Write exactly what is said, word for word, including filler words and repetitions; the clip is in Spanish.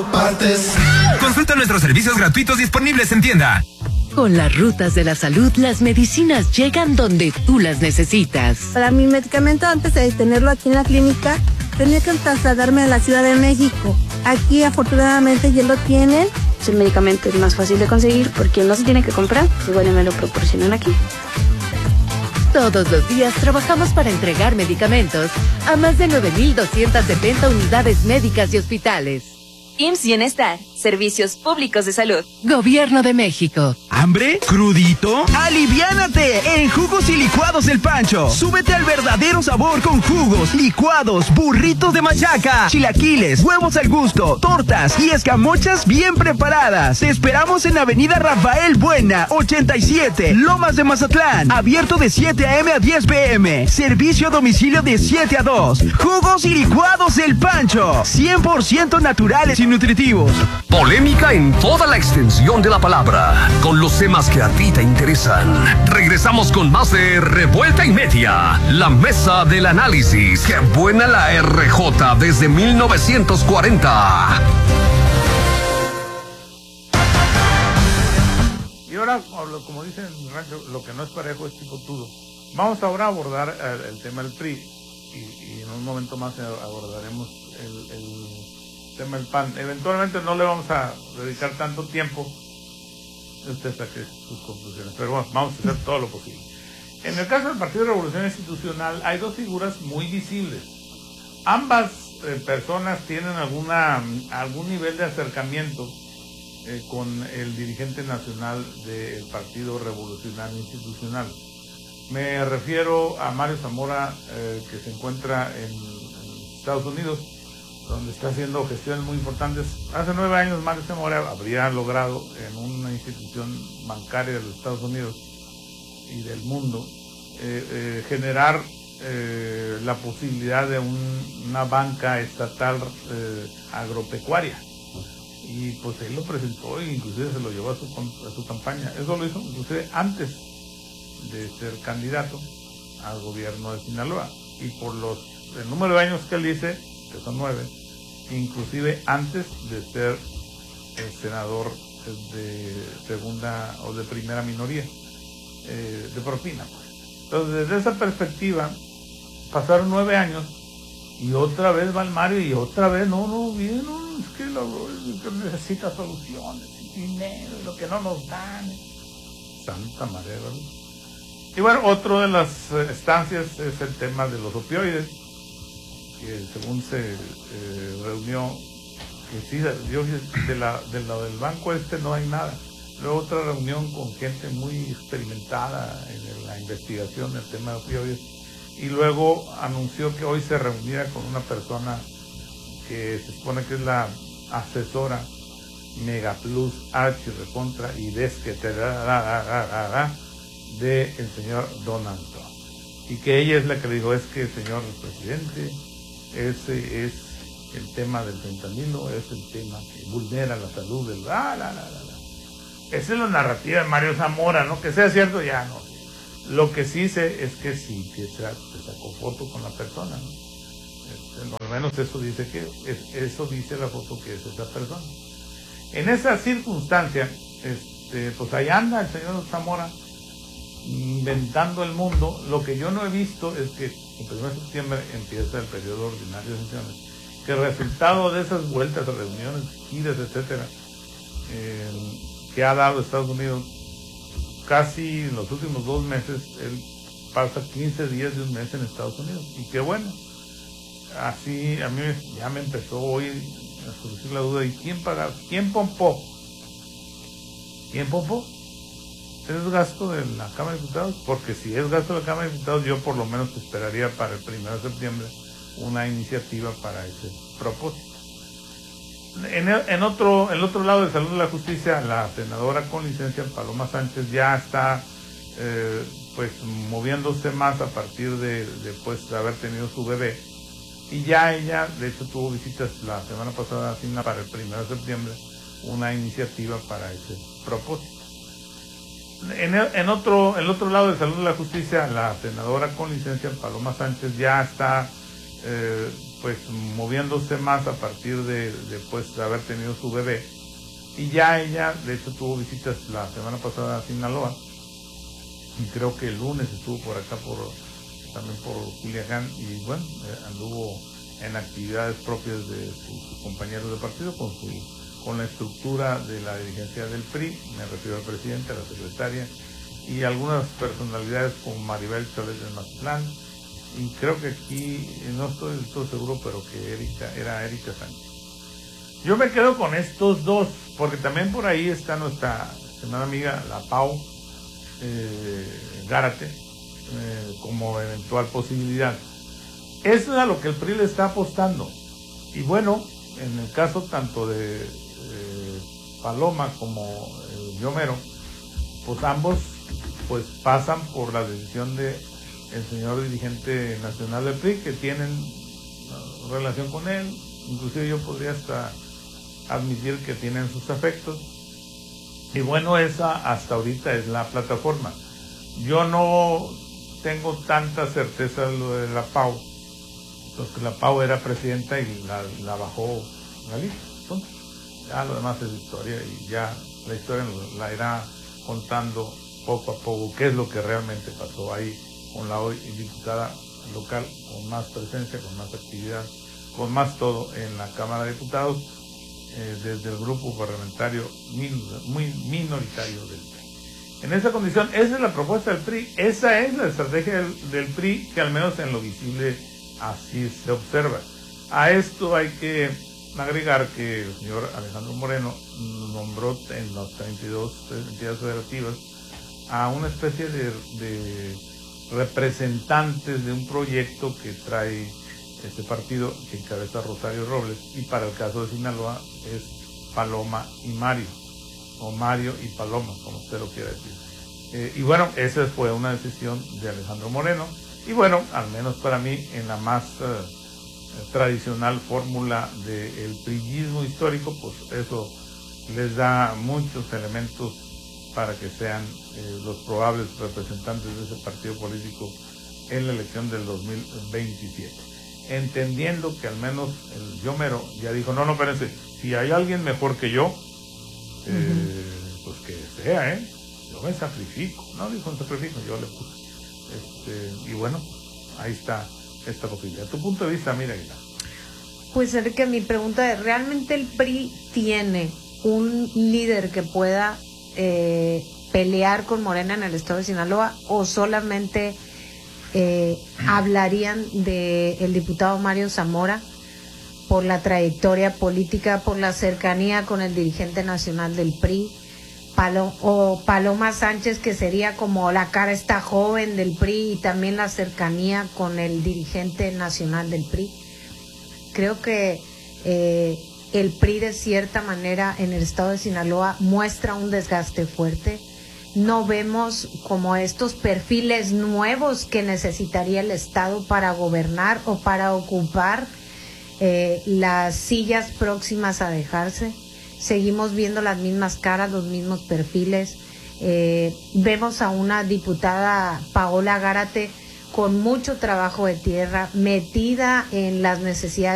Autopartes. Consulta nuestros servicios gratuitos disponibles en tienda. Con las rutas de la salud, las medicinas llegan donde tú las necesitas. Para mi medicamento, antes de tenerlo aquí en la clínica, tenía que trasladarme a la Ciudad de México. Aquí, afortunadamente, ya lo tienen. El medicamento es más fácil de conseguir porque no se tiene que comprar, igual me lo proporcionan aquí. Todos los días trabajamos para entregar medicamentos a más de nueve mil doscientas setenta unidades médicas y hospitales. I M S S Bienestar, Servicios Públicos de Salud. Gobierno de México. ¿Hambre? ¿Crudito? ¡Aliviánate! En Jugos y Licuados El Pancho. Súbete al verdadero sabor con jugos, licuados, burritos de machaca, chilaquiles, huevos al gusto, tortas y escamochas bien preparadas. Te esperamos en Avenida Rafael Buena, ochenta y siete, Lomas de Mazatlán. Abierto de siete a m a diez p m Servicio a domicilio de siete a dos. Jugos y Licuados El Pancho. cien por ciento naturales y nutritivos. Polémica en toda la extensión de la palabra, con los temas que a ti te interesan. Regresamos con más de Revuelta y Media, la mesa del análisis. ¡Qué buena la R J desde mil novecientos cuarenta! Y ahora, como dicen en el rancho, lo que no es parejo es chipotudo. Vamos ahora a abordar el, el tema del P R I y, y en un momento más abordaremos el, el tema del P A N. Eventualmente no le vamos a dedicar tanto tiempo, usted saque sus conclusiones, pero bueno, vamos a hacer todo lo posible. En el caso del Partido de Revolución Institucional hay dos figuras muy visibles. Ambas eh, personas tienen alguna algún nivel de acercamiento eh, con el dirigente nacional del Partido Revolucionario Institucional. Me refiero a Mario Zamora, eh, que se encuentra en, en Estados Unidos, donde está haciendo gestiones muy importantes. Hace nueve años Mario Zamora habría logrado en una institución bancaria de los Estados Unidos y del mundo eh, eh, generar eh, la posibilidad de un, una banca estatal eh, agropecuaria. Y pues él lo presentó e inclusive se lo llevó a su, a su campaña. Eso lo hizo inclusive antes de ser candidato al gobierno de Sinaloa. Y por los el número de años que él dice, que son nueve, inclusive antes de ser el senador de segunda o de primera minoría, eh, de propina. Entonces, desde esa perspectiva, pasaron nueve años y otra vez va el Mario y otra vez, no, no, bien, no, es que, lo, es que necesita soluciones, y dinero, y lo que no nos dan. Santa madre, ¿verdad? Y bueno, otro de las estancias es el tema de los opioides, que según se eh, reunió, que sí, yo, de la, de la del banco este no hay nada. Luego otra reunión con gente muy experimentada en la investigación del tema de opioides, y luego anunció que hoy se reunirá con una persona que se supone que es la asesora Mega Plus H Recontra y des que te da, da, da, da, da, da de el señor Donald Trump, y que ella es la que le dijo, es que el señor presidente, ese es el tema del fentanilo, es el tema que vulnera la salud del... Ah, la, la, la, la. Esa es la narrativa de Mario Zamora, ¿no? Que sea cierto, ya no. Lo que sí sé es que sí, que se, se sacó foto con la persona, ¿no? Este, al menos eso dice que es, eso dice la foto que es esa persona. En esa circunstancia, este, pues ahí anda el señor Zamora inventando el mundo. Lo que yo no he visto es que el primero de septiembre empieza el periodo ordinario de sesiones, que el resultado de esas vueltas, reuniones, giras, etcétera, eh, que ha dado Estados Unidos, casi en los últimos dos meses, él pasa quince días de un mes en Estados Unidos, y qué bueno. Así a mí ya me empezó hoy a surgir la duda, ¿y quién paga? ¿Quién pompó? ¿Quién pompó? ¿Es gasto de la Cámara de Diputados? Porque si es gasto de la Cámara de Diputados, yo por lo menos esperaría para el primero de septiembre una iniciativa para ese propósito. En, el, en otro en el otro lado de Salud de la Justicia, la senadora con licencia, Paloma Sánchez, ya está eh, pues moviéndose más a partir de, de, pues, de haber tenido su bebé. Y ya ella, de hecho, tuvo visitas la semana pasada para el primero de septiembre, una iniciativa para ese propósito. En, el, en otro en el otro lado de Salud de la Justicia, la senadora con licencia, Paloma Sánchez, ya está eh, pues moviéndose más a partir de, de pues, de haber tenido su bebé. Y ya ella, de hecho, tuvo visitas la semana pasada a Sinaloa, y creo que el lunes estuvo por acá, por también por Culiacán, y bueno, eh, anduvo en actividades propias de sus compañeros de partido, con su con la estructura de la dirigencia del P R I, me refiero al presidente, a la secretaria, y algunas personalidades como Maribel Chávez del Mazatlán, y creo que aquí, no estoy del todo seguro, pero que Erika, era Erika Sánchez. Yo me quedo con estos dos, porque también por ahí está nuestra estimada amiga, la Pau eh, Gárate, eh, como eventual posibilidad. Eso es a lo que el P R I le está apostando. Y bueno, en el caso tanto de eh, Paloma como eh, Yomero, pues ambos pues pasan por la decisión de el señor dirigente nacional del P R I, que tienen uh, relación con él. Inclusive yo podría hasta admitir que tienen sus afectos. Y bueno, esa hasta ahorita es la plataforma. Yo no tengo tanta certeza de lo de la Pau, porque la Pau era presidenta y la, la bajó Galicia. Entonces, ya lo demás es historia, y ya la historia la irá contando poco a poco qué es lo que realmente pasó ahí con la hoy diputada local, con más presencia, con más actividad, con más todo en la Cámara de Diputados, eh, desde el grupo parlamentario min, muy minoritario del P R I. En esa condición, esa es la propuesta del P R I, esa es la estrategia del, del P R I, que al menos en lo visible así se observa. A esto hay que agregar que el señor Alejandro Moreno nombró en las treinta y dos entidades federativas a una especie de, de representantes de un proyecto que trae este partido, que encabeza Rosario Robles, y para el caso de Sinaloa es Paloma y Mario, o Mario y Paloma, como usted lo quiera decir. Eh, y bueno, esa fue una decisión de Alejandro Moreno, y bueno, al menos para mí, en la más uh, tradicional fórmula del priismo histórico, pues eso les da muchos elementos para que sean eh, los probables representantes de ese partido político en la elección del dos mil veintisiete. Entendiendo que al menos el Yomero ya dijo, no, no, espérense, si hay alguien mejor que yo, eh, uh-huh. pues que sea, ¿eh? Yo me sacrifico. No dijo un sacrificio, yo le puse. Este, y bueno, ahí está esta posibilidad. Tu punto de vista, mira, Aguilar. Pues Enrique, mi pregunta es, ¿realmente el P R I tiene un líder que pueda eh, pelear con Morena en el estado de Sinaloa, o solamente eh, hablarían de el diputado Mario Zamora por la trayectoria política, por la cercanía con el dirigente nacional del P R I, Palo, o Paloma Sánchez, que sería como la cara esta joven del P R I, y también la cercanía con el dirigente nacional del P R I? Creo que eh, el P R I de cierta manera en el estado de Sinaloa muestra un desgaste fuerte. No vemos como estos perfiles nuevos que necesitaría el estado para gobernar o para ocupar eh, las sillas próximas a dejarse. Seguimos viendo las mismas caras, los mismos perfiles. Eh, vemos a una diputada, Paola Gárate, con mucho trabajo de tierra, metida en las necesidades